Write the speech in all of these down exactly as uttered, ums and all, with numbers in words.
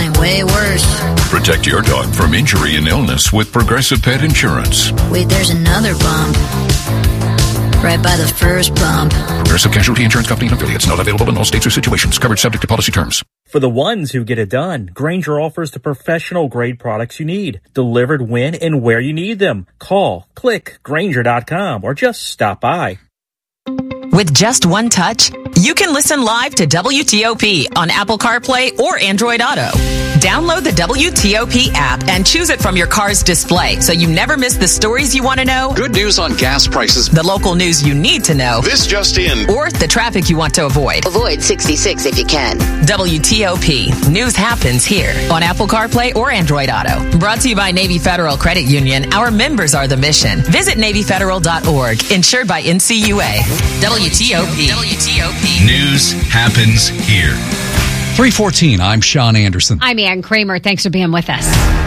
getting way worse. Protect your dog from injury and illness with Progressive Pet Insurance. Wait, there's another bump. Right by the first bump. Progressive Casualty Insurance Company and affiliates. Not available in all states or situations. Covered subject to policy terms. For the ones who get it done, Grainger offers the professional-grade products you need, delivered when and where you need them. Call, click, Grainger dot com, or just stop by. With just one touch, you can listen live to W T O P on Apple CarPlay or Android Auto. Download the W T O P app and choose it from your car's display so you never miss the stories you want to know, good news on gas prices, the local news you need to know, this just in, or the traffic you want to avoid. Avoid sixty-six if you can. W T O P. News happens here on Apple CarPlay or Android Auto. Brought to you by Navy Federal Credit Union. Our members are the mission. Visit Navy Federal dot org. Insured by N C U A. W T O P. W T O P. News happens here. three fourteen, I'm Sean Anderson. I'm Ann Kramer. Thanks for being with us.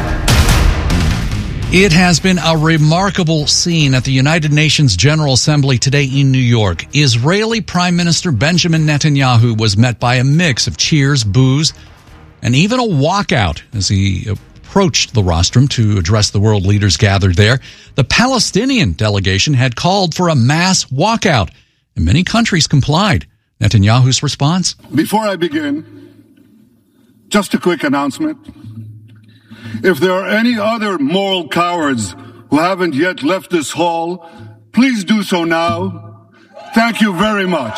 It has been a remarkable scene at the United Nations General Assembly today in New York. Israeli Prime Minister Benjamin Netanyahu was met by a mix of cheers, boos, and even a walkout as he approached the rostrum to address the world leaders gathered there. The Palestinian delegation had called for a mass walkout, and many countries complied. Netanyahu's response? Before I begin, just a quick announcement. If there are any other moral cowards who haven't yet left this hall, please do so now. Thank you very much.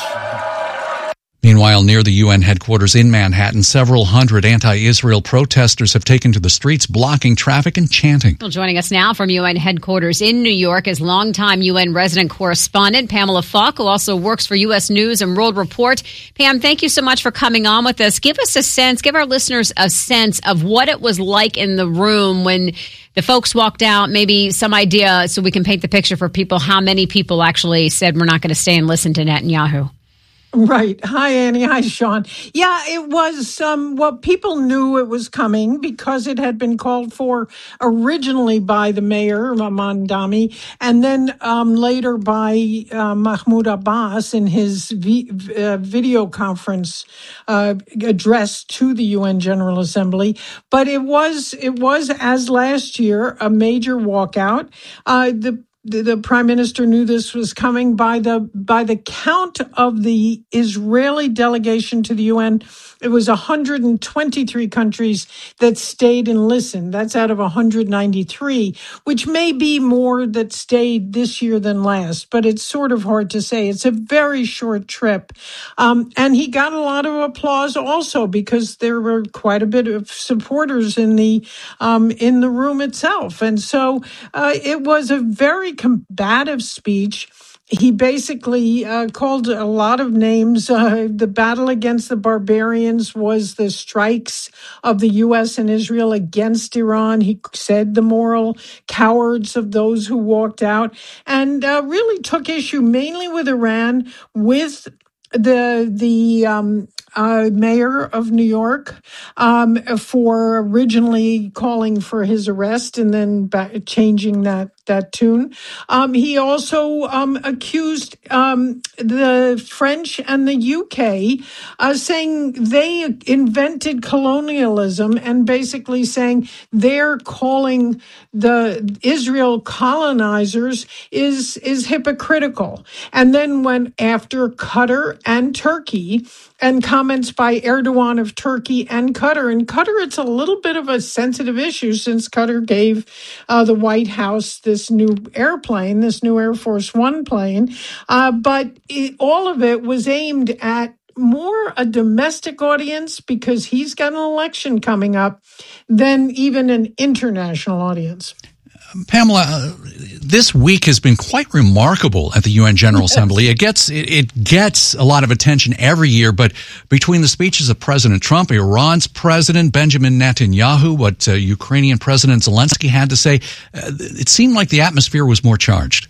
Meanwhile, near the U N headquarters in Manhattan, several hundred anti-Israel protesters have taken to the streets, blocking traffic and chanting. Well, joining us now from U N headquarters in New York is longtime U N resident correspondent Pamela Falk, who also works for U S News and World Report. Pam, thank you so much for coming on with us. Give us a sense, give our listeners a sense of what it was like in the room when the folks walked out, maybe some idea so we can paint the picture for people, how many people actually said we're not going to stay and listen to Netanyahu. Right. Hi, Annie. Hi, Sean. Yeah, it was, um, well, people knew it was coming because it had been called for originally by the mayor, Mahmoud Dami, and then um, later by uh, Mahmoud Abbas in his v- uh, video conference uh, address to the U N General Assembly. But it was, it was, as last year, a major walkout. Uh, the The, the prime minister knew this was coming. By the by the count of the Israeli delegation to the U N, it was one hundred twenty-three countries that stayed and listened. That's out of one hundred ninety-three, which may be more that stayed this year than last, but it's sort of hard to say. It's a very short trip. Um, and he got a lot of applause also because there were quite a bit of supporters in the um, in the room itself. And so uh, it was a very combative speech. He basically uh, called a lot of names. Uh, the battle against the barbarians was the strikes of the U S and Israel against Iran. He said the moral cowards of those who walked out, and uh, really took issue mainly with Iran, with the the um, uh, mayor of New York um, for originally calling for his arrest and then back, changing that that tune. Um, he also um, accused um, the French and the U K, uh, saying they invented colonialism and basically saying they're calling the Israel colonizers is is hypocritical. And then went after Qatar and Turkey, and comments by Erdogan of Turkey and Qatar. And Qatar, it's a little bit of a sensitive issue since Qatar gave uh, the White House this new airplane, this new Air Force One plane. Uh, but it, all of it was aimed at more a domestic audience because he's got an election coming up than even an international audience. Pamela, uh, this week has been quite remarkable at the U N General yes. Assembly. It gets it, it gets a lot of attention every year, but between the speeches of President Trump, Iran's President Benjamin Netanyahu, what uh, Ukrainian President Zelensky had to say, uh, it seemed like the atmosphere was more charged.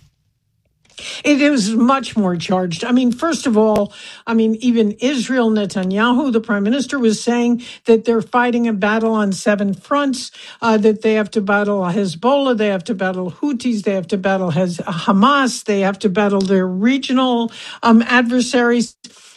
It is much more charged. I mean, first of all, I mean, even Israel, Netanyahu, the prime minister, was saying that they're fighting a battle on seven fronts, uh, that they have to battle Hezbollah, they have to battle Houthis, they have to battle Hamas, they have to battle their regional um, adversaries.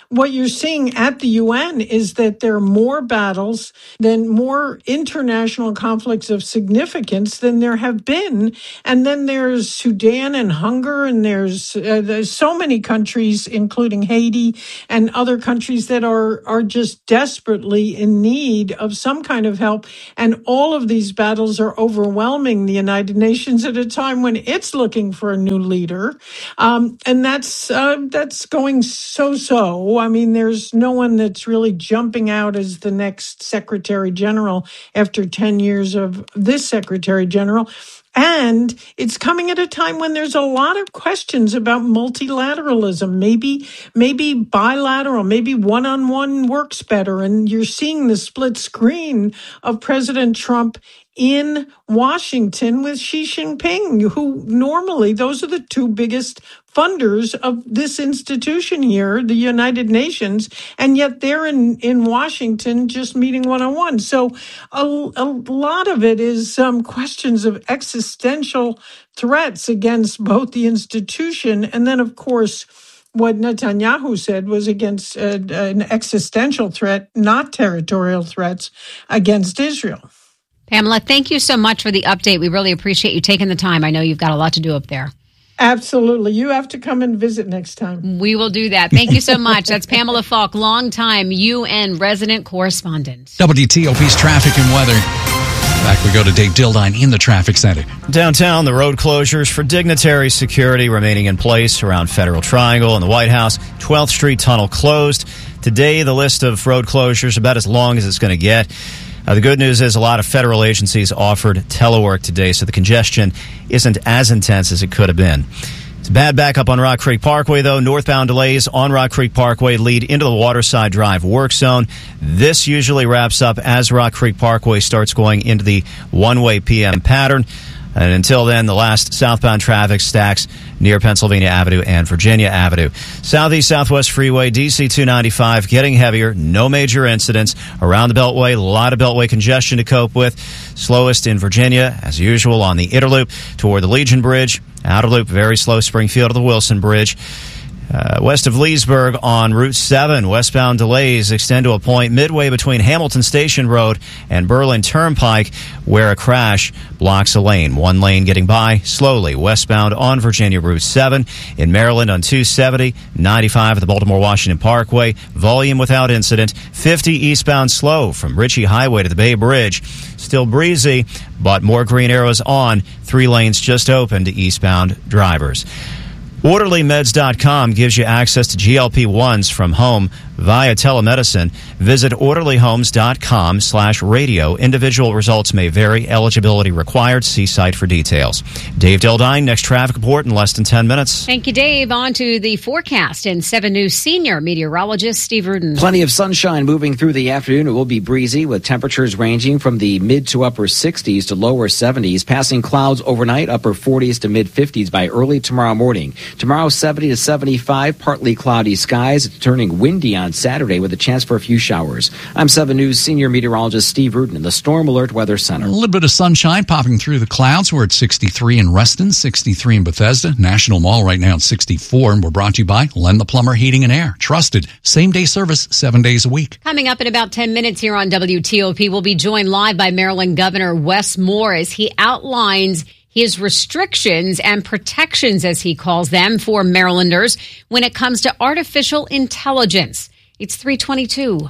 what you're seeing at the U N is that there are more battles than more international conflicts of significance than there have been. And then there's Sudan and hunger, and there's, uh, there's so many countries, including Haiti and other countries that are, are just desperately in need of some kind of help. And all of these battles are overwhelming the United Nations at a time when it's looking for a new leader. Um, and that's, uh, that's going so-so. I mean, there's no one that's really jumping out as the next Secretary General after ten years of this Secretary General. And it's coming at a time when there's a lot of questions about multilateralism. Maybe, maybe bilateral, maybe one-on-one works better. And you're seeing the split screen of President Trump in Washington with Xi Jinping, who normally, those are the two biggest funders of this institution here, the United Nations, and yet they're in, in Washington just meeting one-on-one. So a, a lot of it is um, questions of existential threats against both the institution and then, of course, what Netanyahu said was against uh, an existential threat, not territorial threats, against Israel. Pamela, thank you so much for the update. We really appreciate you taking the time. I know you've got a lot to do up there. Absolutely. You have to come and visit next time. We will do that. Thank you so much. That's Pamela Falk, longtime U N resident correspondent. W T O P's traffic and weather. Back we go to Dave Dildine in the traffic center. Downtown, the road closures for dignitary security remaining in place around Federal Triangle and the White House. twelfth Street Tunnel closed. Today, the list of road closures about as long as it's going to get. Uh, the good news is a lot of federal agencies offered telework today, so the congestion isn't as intense as it could have been. It's a bad backup on Rock Creek Parkway, though. Northbound delays on Rock Creek Parkway lead into the Waterside Drive work zone. This usually wraps up as Rock Creek Parkway starts going into the one-way P M pattern. And until then, the last southbound traffic stacks near Pennsylvania Avenue and Virginia Avenue. Southeast Southwest Freeway, D C two ninety-five, getting heavier. No major incidents. Around the Beltway, a lot of Beltway congestion to cope with. Slowest in Virginia, as usual, on the Interloop toward the Legion Bridge. Outer Loop, very slow, Springfield to the Wilson Bridge. Uh, west of Leesburg on Route seven, westbound delays extend to a point midway between Hamilton Station Road and Berlin Turnpike, where a crash blocks a lane. One lane getting by slowly. Westbound on Virginia Route seven. In Maryland on two seventy, ninety-five at the Baltimore-Washington Parkway. Volume without incident. fifty eastbound slow from Ritchie Highway to the Bay Bridge. Still breezy, but more green arrows on. Three lanes just open to eastbound drivers. Orderly Meds dot com gives you access to G L P ones from home via telemedicine. Visit orderly homes dot com slash radio. Individual results may vary. Eligibility required. See site for details. Dave Dildine, next traffic report in less than ten minutes. Thank you, Dave. On to the forecast and seven News senior meteorologist Steve Rudin. Plenty of sunshine moving through the afternoon. It will be breezy with temperatures ranging from the mid to upper sixties to lower seventies. Passing clouds overnight, upper forties to mid fifties by early tomorrow morning. Tomorrow, seventy to seventy-five, partly cloudy skies. It's turning windy on Saturday with a chance for a few showers. I'm seven News senior meteorologist Steve Rudin in the Storm Alert Weather Center. A little bit of sunshine popping through the clouds. We're at sixty-three in Reston, sixty-three in Bethesda. National Mall right now at sixty-four, and we're brought to you by Len the Plumber Heating and Air. Trusted. Same-day service, seven days a week. Coming up in about ten minutes here on W T O P, we'll be joined live by Maryland Governor Wes Moore as he outlines his restrictions and protections, as he calls them, for Marylanders when it comes to artificial intelligence. It's three twenty-two.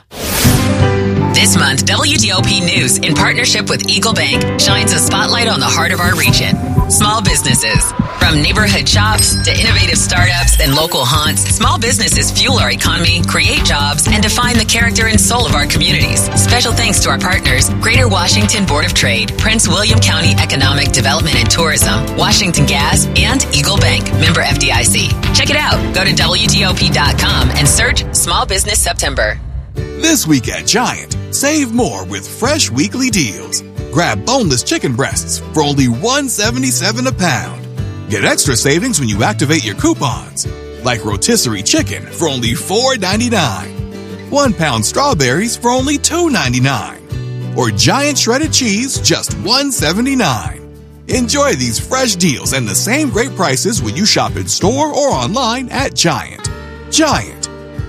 This month, W T O P News, in partnership with Eagle Bank, shines a spotlight on the heart of our region. Small businesses. From neighborhood shops to innovative startups and local haunts, small businesses fuel our economy, create jobs, and define the character and soul of our communities. Special thanks to our partners, Greater Washington Board of Trade, Prince William County Economic Development and Tourism, Washington Gas, and Eagle Bank, member F D I C. Check it out. Go to W T O P dot com and search Small Business September. This week at Giant, save more with fresh weekly deals. Grab boneless chicken breasts for only one dollar seventy-seven a pound. Get extra savings when you activate your coupons, like rotisserie chicken for only four ninety-nine, one pound strawberries for only two ninety-nine, or giant shredded cheese just one seventy-nine. Enjoy these fresh deals and the same great prices when you shop in store or online at Giant. Giant,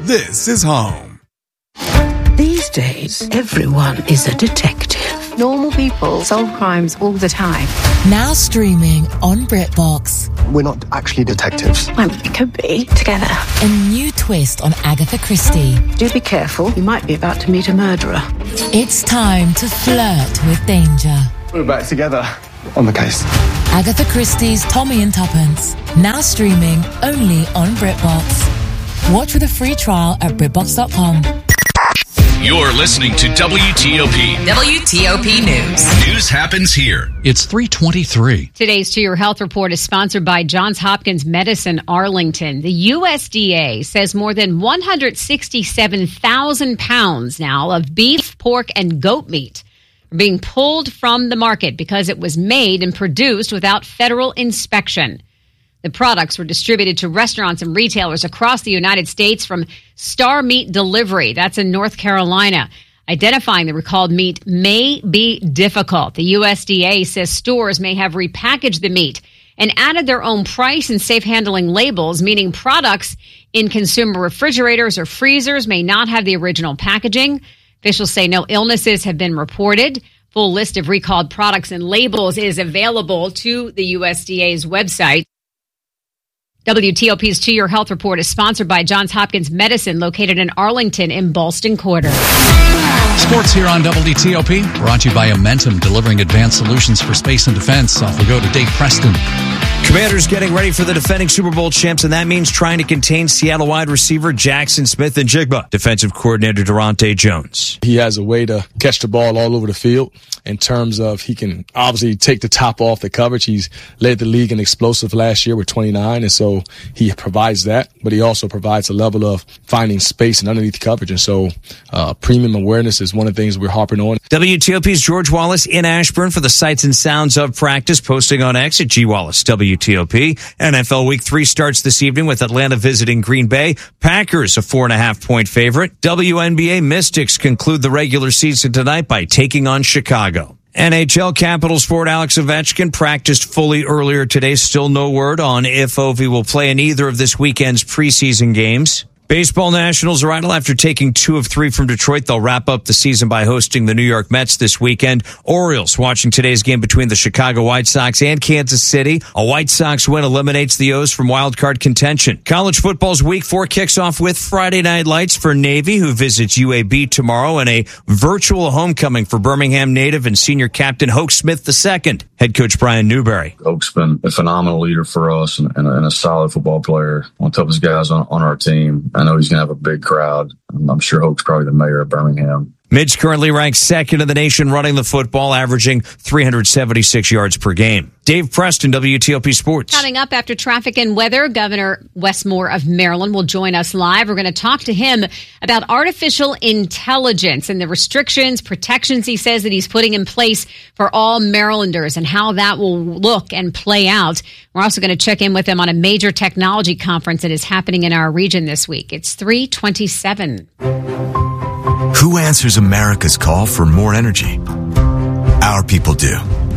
this is home. These days, everyone is a detective. Normal people solve crimes all the time. Now streaming on BritBox. We're not actually detectives. Well, we could be together. A new twist on Agatha Christie. Do be careful. You might be about to meet a murderer. It's time to flirt with danger. We're back together on the case. Agatha Christie's Tommy and Tuppence. Now streaming only on BritBox. Watch with a free trial at BritBox dot com. You're listening to W T O P. W T O P News. News happens here. It's three twenty-three. Today's To Your Health Report is sponsored by Johns Hopkins Medicine Arlington. The U S D A says more than one hundred sixty-seven thousand pounds now of beef, pork, and goat meat are being pulled from the market because it was made and produced without federal inspection. The products were distributed to restaurants and retailers across the United States from Star Meat Delivery. That's in North Carolina. Identifying the recalled meat may be difficult. The U S D A says stores may have repackaged the meat and added their own price and safe handling labels, meaning products in consumer refrigerators or freezers may not have the original packaging. Officials say no illnesses have been reported. Full list of recalled products and labels is available to the U S D A's website. W T O P's To Your Health Report is sponsored by Johns Hopkins Medicine, located in Arlington in Ballston Quarter. Sports here on W T O P, brought to you by Amentum, delivering advanced solutions for space and defense. Off we go to Dave Preston. Commanders getting ready for the defending Super Bowl champs, and that means trying to contain Seattle wide receiver Jackson Smith-Njigba. Defensive coordinator Durante Jones. He has a way to catch the ball all over the field in terms of he can obviously take the top off the coverage. He's led the league in explosive last year with twenty-nine, and so he provides that, but he also provides a level of finding space and underneath coverage, and so uh, premium awareness is one of the things we're harping on. W T O P's George Wallace in Ashburn for the sights and sounds of practice, posting on X at G Wallace W T O P. N F L Week three starts this evening with Atlanta visiting Green Bay. Packers a four and a half point favorite. W N B A Mystics conclude the regular season tonight by taking on Chicago. N H L Capitals forward Alex Ovechkin practiced fully earlier today. Still no word on if Ovi will play in either of this weekend's preseason games. Baseball Nationals are idle after taking two of three from Detroit. They'll wrap up the season by hosting the New York Mets this weekend. Orioles watching today's game between the Chicago White Sox and Kansas City. A White Sox win eliminates the O's from wildcard contention. College football's week four kicks off with Friday Night Lights for Navy, who visits U A B tomorrow, and a virtual homecoming for Birmingham native and senior captain Hoke Smith the second. Head coach Brian Newberry. Hoke's been a phenomenal leader for us and, and, a, and a solid football player. One of the toughest guys on, on our team. I know he's going to have a big crowd. I'm sure Hoke's probably the mayor of Birmingham. Midge currently ranks second in the nation running the football, averaging three hundred seventy-six yards per game. Dave Preston, W T O P Sports. Coming up after traffic and weather, Governor Wes Moore of Maryland will join us live. We're going to talk to him about artificial intelligence and the restrictions, protections he says that he's putting in place for all Marylanders and how that will look and play out. We're also going to check in with him on a major technology conference that is happening in our region this week. It's three twenty-seven. Who answers America's call for more energy? Our people do.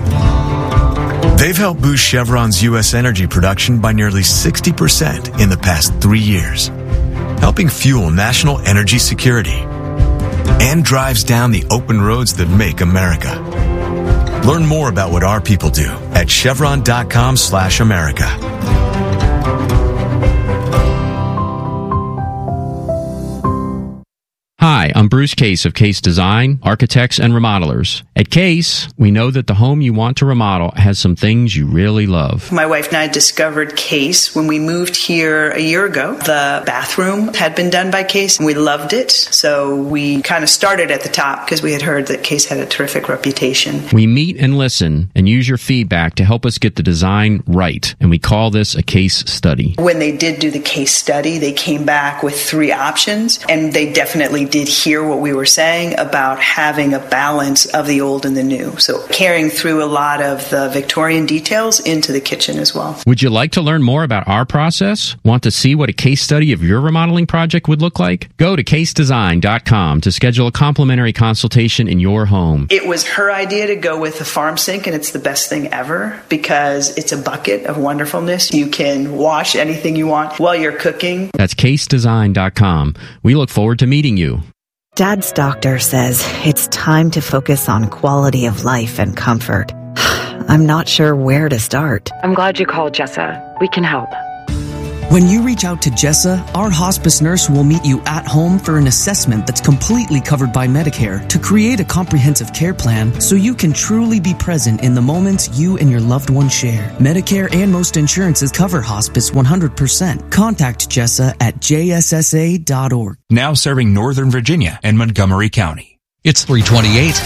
They've helped boost Chevron's U S energy production by nearly sixty percent in the past three years, helping fuel national energy security, and drives down the open roads that make America. Learn more about what our people do at chevron.com slash America. Hi, I'm Bruce Case of Case Design, Architects and Remodelers. At Case, we know that the home you want to remodel has some things you really love. My wife and I discovered Case when we moved here a year ago. The bathroom had been done by Case, and we loved it. So we kind of started at the top because we had heard that Case had a terrific reputation. We meet and listen and use your feedback to help us get the design right, and we call this a case study. When they did do the case study, they came back with three options, and they definitely did hear hear what we were saying about having a balance of the old and the new. So carrying through a lot of the Victorian details into the kitchen as well. Would you like to learn more about our process? Want to see what a case study of your remodeling project would look like? Go to case design dot com to schedule a complimentary consultation in your home. It was her idea to go with the farm sink, and it's the best thing ever because it's a bucket of wonderfulness. You can wash anything you want while you're cooking. That's case design dot com. We look forward to meeting you. Dad's doctor says it's time to focus on quality of life and comfort. I'm not sure where to start. I'm glad you called, Jessa. We can help. When you reach out to Jessa, our hospice nurse will meet you at home for an assessment that's completely covered by Medicare to create a comprehensive care plan so you can truly be present in the moments you and your loved one share. Medicare and most insurances cover hospice one hundred percent. Contact Jessa at j s s a dot org. Now serving Northern Virginia and Montgomery County. It's three twenty-eight.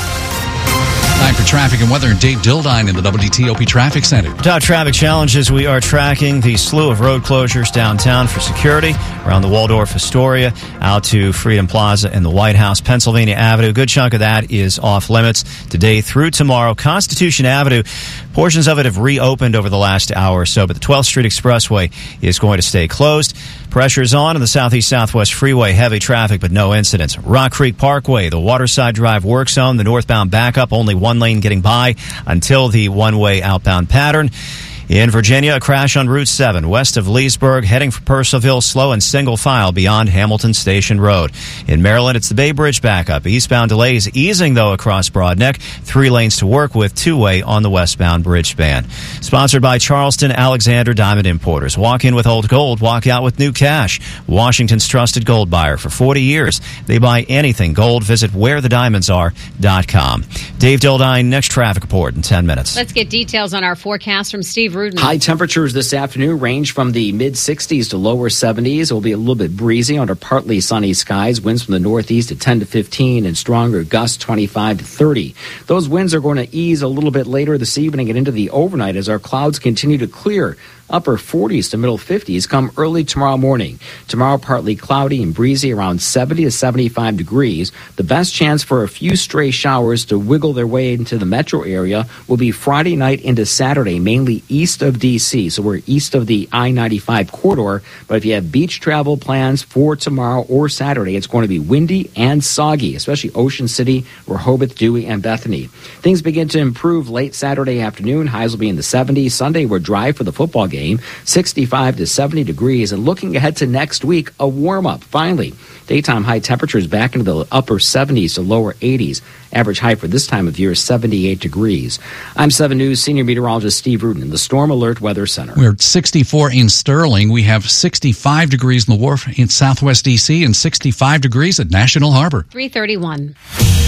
Time for traffic and weather, and Dave Dildine in the W T O P Traffic Center. Top traffic challenges, we are tracking the slew of road closures downtown for security around the Waldorf Astoria, out to Freedom Plaza and the White House, Pennsylvania Avenue. A good chunk of that is off limits today through tomorrow. Constitution Avenue, portions of it have reopened over the last hour or so, but the twelfth Street Expressway is going to stay closed. Pressure's on in the Southeast Southwest Freeway. Heavy traffic, but no incidents. Rock Creek Parkway, the Waterside Drive work zone, the northbound backup, only one lane getting by until the one-way outbound pattern. In Virginia, a crash on Route seven west of Leesburg, heading for Purcellville, slow and single file beyond Hamilton Station Road. In Maryland, it's the Bay Bridge backup. Eastbound delays easing, though, across Broadneck. Three lanes to work with, two-way on the westbound bridge span. Sponsored by Charleston Alexander Diamond Importers. Walk in with old gold, walk out with new cash. Washington's trusted gold buyer for forty years. They buy anything gold. Visit where the diamonds are dot com. Dave Dildine, next traffic report in ten minutes. Let's get details on our forecast from Steve Rudin. High temperatures this afternoon range from the mid sixties to lower seventies. It will be a little bit breezy under partly sunny skies. Winds from the northeast at ten to fifteen and stronger gusts twenty-five to thirty. Those winds are going to ease a little bit later this evening and into the overnight as our clouds continue to clear. Upper forties to middle fifties come early tomorrow morning. Tomorrow, partly cloudy and breezy around seventy to seventy-five degrees. The best chance for a few stray showers to wiggle their way into the metro area will be Friday night into Saturday, mainly east of D C. So we're east of the I ninety-five corridor. But if you have beach travel plans for tomorrow or Saturday, it's going to be windy and soggy, especially Ocean City, Rehoboth, Dewey, and Bethany. Things begin to improve late Saturday afternoon. Highs will be in the seventies. Sunday, we're dry for the football game. Game, sixty-five to seventy degrees, and looking ahead to next week, a warm-up. Finally, daytime high temperatures back into the upper seventies to lower eighties. Average high for this time of year is seventy-eight degrees. I'm seven News senior meteorologist Steve Rudin in the Storm Alert Weather Center. We're at sixty-four in Sterling. We have sixty-five degrees in the Wharf in Southwest D C and sixty-five degrees at National Harbor. three thirty-one.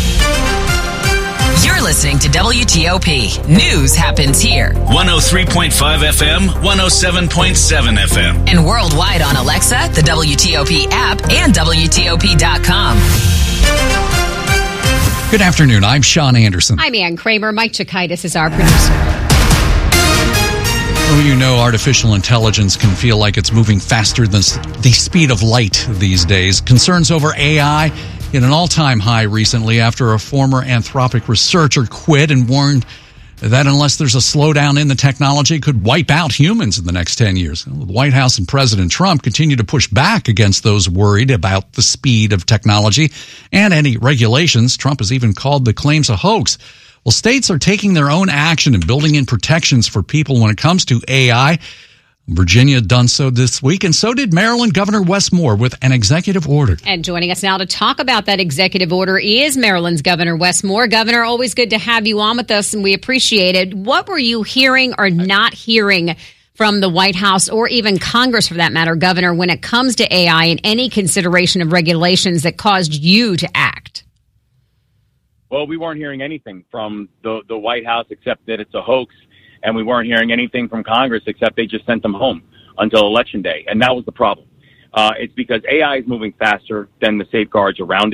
You're listening to W T O P. News happens here. one oh three point five F M, one oh seven point seven F M. And worldwide on Alexa, the W T O P app, and W T O P dot com. Good afternoon. I'm Sean Anderson. I'm Ann Kramer. Mike Chikaitis is our producer. Well, you know, artificial intelligence can feel like it's moving faster than the speed of light these days. Concerns over A I hit an all-time high recently after a former Anthropic researcher quit and warned that unless there's a slowdown in the technology, it could wipe out humans in the next ten years. The White House and President Trump continue to push back against those worried about the speed of technology and any regulations. Trump has even called the claims a hoax. Well, states are taking their own action and building in protections for people when it comes to A I. Virginia done so this week, and so did Maryland Governor Wes Moore with an executive order. And joining us now to talk about that executive order is Maryland's Governor Wes Moore. Governor, always good to have you on with us, and we appreciate it. What were you hearing or not hearing from the White House or even Congress, for that matter, Governor, when it comes to A I and any consideration of regulations that caused you to act? Well, we weren't hearing anything from the, the White House except that it's a hoax. And we weren't hearing anything from Congress except they just sent them home until Election Day. And that was the problem. Uh, it's because A I is moving faster than the safeguards around it.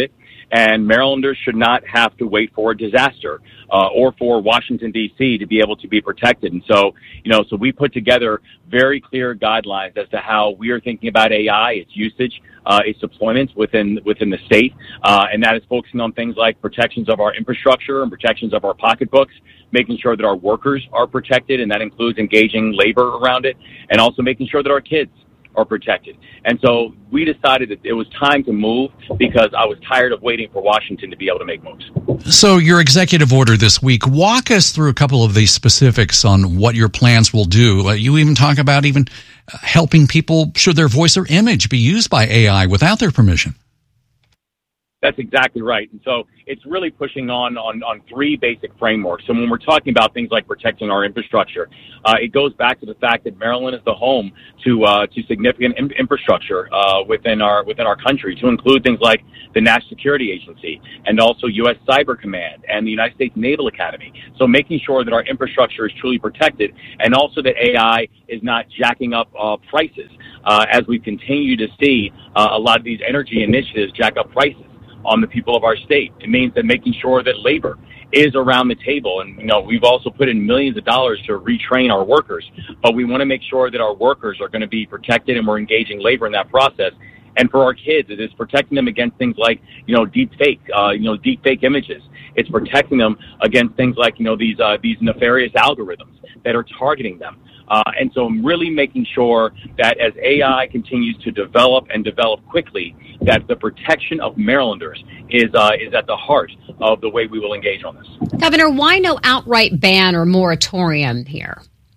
And Marylanders should not have to wait for a disaster uh, or for Washington, D C to be able to be protected. And so, you know, so we put together very clear guidelines as to how we are thinking about A I, its usage, uh, its deployment within within the state. Uh, and that is focusing on things like protections of our infrastructure and protections of our pocketbooks, making sure that our workers are protected, and that includes engaging labor around it, and also making sure that our kids are protected. And so we decided that it was time to move because I was tired of waiting for Washington to be able to make moves. So your executive order this week, walk us through a couple of the specifics on what your plans will do. Uh, you even talk about even uh, helping people should their voice or image be used by A I without their permission. That's exactly right. And so it's really pushing on, on, on three basic frameworks. So when we're talking about things like protecting our infrastructure, uh, it goes back to the fact that Maryland is the home to uh, to significant in- infrastructure uh, within our within our country, to include things like the National Security Agency and also U S Cyber Command and the United States Naval Academy. So making sure that our infrastructure is truly protected, and also that A I is not jacking up uh, prices uh, as we continue to see uh, a lot of these energy initiatives jack up prices on the people of our state. It means that making sure that labor is around the table. And, you know, we've also put in millions of dollars to retrain our workers, but we want to make sure that our workers are going to be protected and we're engaging labor in that process. And for our kids, it is protecting them against things like, you know, deep fake, uh, you know, deep fake images. It's protecting them against things like, you know, these, uh, these nefarious algorithms that are targeting them. Uh, and so I'm really making sure that as A I continues to develop and develop quickly, that the protection of Marylanders is uh, is at the heart of the way we will engage on this. Governor, why no outright ban or moratorium here?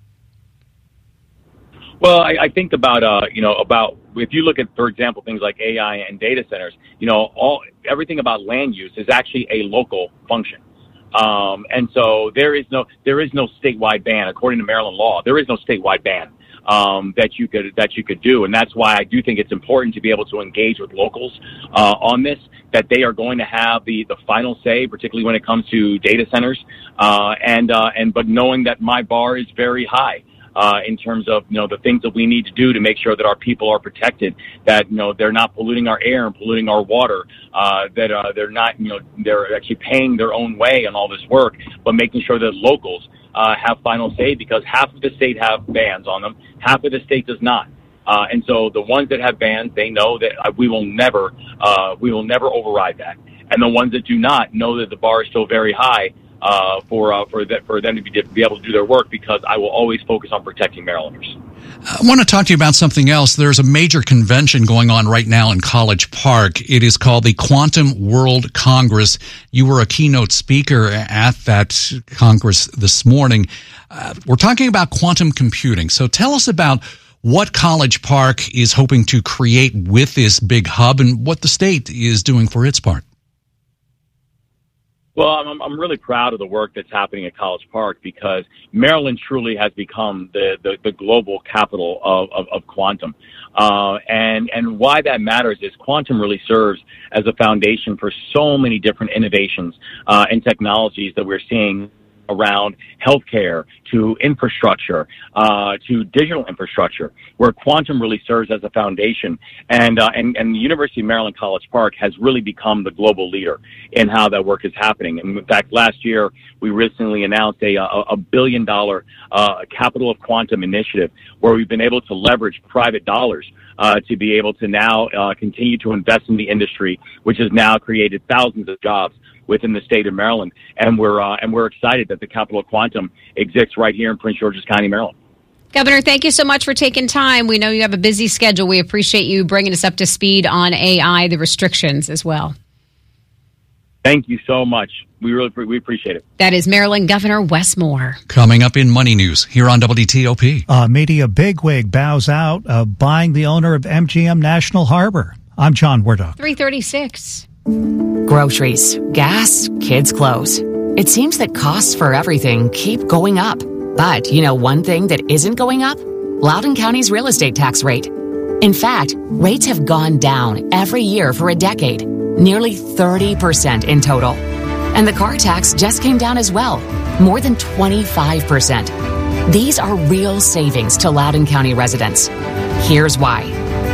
Well, I, I think about, uh, you know, about if you look at, for example, things like A I and data centers, you know, all everything about land use is actually a local function. Um, and so there is no there is no statewide ban, according to Maryland law. There is no statewide ban um, that you could that you could do, and that's why I do think it's important to be able to engage with locals uh, on this. That they are going to have the, the final say, particularly when it comes to data centers, uh, and uh, and but knowing that my bar is very high. Uh, in terms of, you know, the things that we need to do to make sure that our people are protected, that, you know, they're not polluting our air and polluting our water, uh, that uh, they're not, you know, they're actually paying their own way on all this work, but making sure that locals uh, have final say, because half of the state have bans on them, half of the state does not. Uh, and so the ones that have bans, they know that uh, we will never, uh, we will never override that. And the ones that do not know that the bar is still very high. Uh, for uh, for that for them to be, to be able to do their work, because I will always focus on protecting Marylanders. I want to talk to you about something else. There's a major convention going on right now in College Park. It is called the Quantum World Congress. You were a keynote speaker at that Congress this morning. Uh, we're talking about quantum computing. So tell us about what College Park is hoping to create with this big hub and what the state is doing for its part. Well, I'm, I'm really proud of the work that's happening at College Park, because Maryland truly has become the, the, the global capital of, of, of quantum. Uh, and, and why that matters is quantum really serves as a foundation for so many different innovations uh, and technologies that we're seeing around healthcare, to infrastructure, uh, to digital infrastructure, where quantum really serves as a foundation. And, uh, and, and the University of Maryland College Park has really become the global leader in how that work is happening. And in fact, last year, we recently announced a, a, a billion dollar, uh, Capital of Quantum initiative, where we've been able to leverage private dollars Uh, to be able to now uh, continue to invest in the industry, which has now created thousands of jobs within the state of Maryland. And we're uh, and we're excited that the Capital of Quantum exists right here in Prince George's County, Maryland. Governor, thank you so much for taking time. We know you have a busy schedule. We appreciate you bringing us up to speed on A I, the restrictions as well. Thank you so much. We really we appreciate it. That is Maryland Governor Wes Moore. Coming up in Money News here on W T O P. A media bigwig bows out of buying the owner of M G M National Harbor. I'm John Wardock. three thirty-six. Groceries, gas, kids' clothes. It seems that costs for everything keep going up. But you know one thing that isn't going up? Loudoun County's real estate tax rate. In fact, rates have gone down every year for a decade, nearly thirty percent in total. And the car tax just came down as well, more than twenty-five percent. These are real savings to Loudoun County residents. Here's why.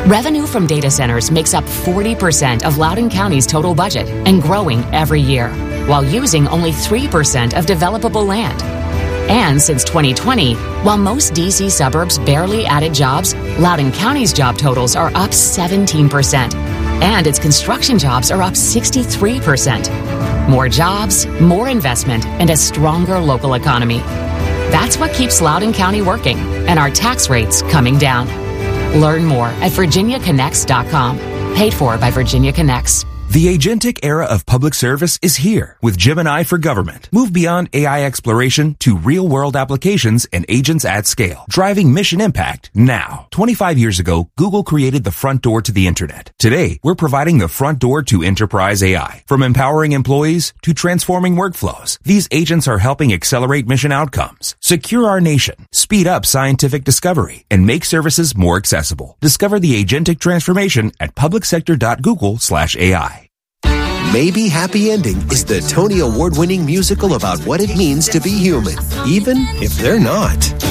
Revenue from data centers makes up forty percent of Loudoun County's total budget and growing every year, while using only three percent of developable land. And since twenty twenty, while most D C suburbs barely added jobs, Loudoun County's job totals are up seventeen percent, and its construction jobs are up sixty-three percent. More jobs, more investment, and a stronger local economy. That's what keeps Loudoun County working and our tax rates coming down. Learn more at virginia connects dot com. Paid for by Virginia Connects. The agentic era of public service is here with Gemini for Government. Move beyond A I exploration to real-world applications and agents at scale, driving mission impact now. twenty-five years ago, Google created the front door to the internet. Today, we're providing the front door to enterprise A I. From empowering employees to transforming workflows, these agents are helping accelerate mission outcomes, secure our nation, speed up scientific discovery, and make services more accessible. Discover the agentic transformation at publicsector.google slash AI. Maybe Happy Ending is the Tony Award-winning musical about what it means to be human, even if they're not.